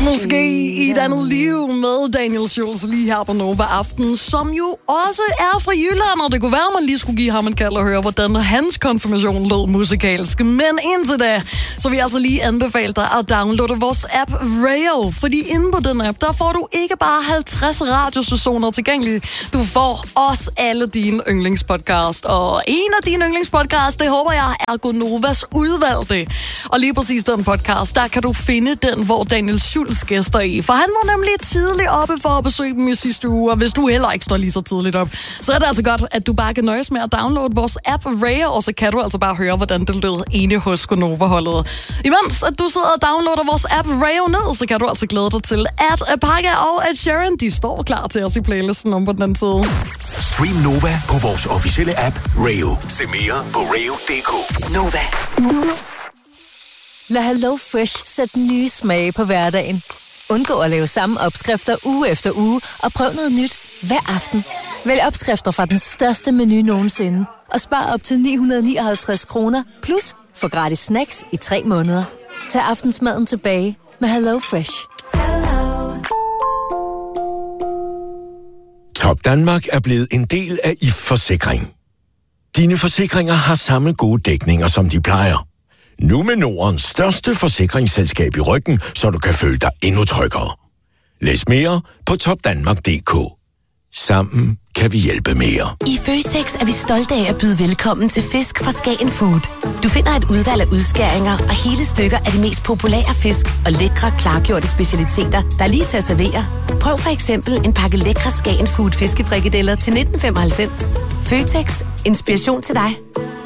Måske i et andet liv med Daniel Schultz lige her på Nova Aften, som jo også er fra Jylland, og det kunne være, at man lige skulle give ham en kald og høre, hvordan hans konfirmation lød musikalsk. Men indtil da, så vil jeg altså lige anbefale dig at downloade vores app Rayo, fordi inde på den app, der får du ikke bare 50 radiostationer tilgængelige, du får også alle dine yndlingspodcast. Og en af dine yndlingspodcast, det håber jeg, er Gonovas udvalgte. Og lige præcis den podcast, der kan du finde den, hvor Daniel Schultz gæster i. For han var nemlig tidligt oppe for at besøge dem i sidste uge, og hvis du heller ikke står lige så tidligt op, så er det altså godt, at du bare kan nøjes med at downloade vores app Rayo, og så kan du altså bare høre, hvordan det lød ene hos Gonova-holdet. Imens at du sidder og downloader vores app Rayo ned, så kan du altså glæde dig til, at Paga og Ed Sheeran, de står klar til os i playlisten om på den anden side. Stream Nova på vores officielle app Rayo. Se mere på rayo.dk. Nova. Lad Hello Fresh sætte nye smage på hverdagen. Undgå at lave samme opskrifter uge efter uge, og prøv noget nyt hver aften. Vælg opskrifter fra den største menu nogensinde, og spar op til 959 kroner, plus få gratis snacks i 3 måneder. Tag aftensmaden tilbage med Hello Fresh. Top Danmark er blevet en del af IF Forsikring. Dine forsikringer har samme gode dækninger, som de plejer. Nu med Nordens største forsikringsselskab i ryggen, så du kan føle dig endnu tryggere. Læs mere på topdanmark.dk. Sammen kan vi hjælpe mere. I Føtex er vi stolte af at byde velkommen til fisk fra Skagen Food. Du finder et udvalg af udskæringer og hele stykker af de mest populære fisk og lækre, klargjorte specialiteter, der er lige til at servere. Prøv for eksempel en pakke lækre Skagen Food fiskefrikadeller til 1995. Føtex. Inspiration til dig.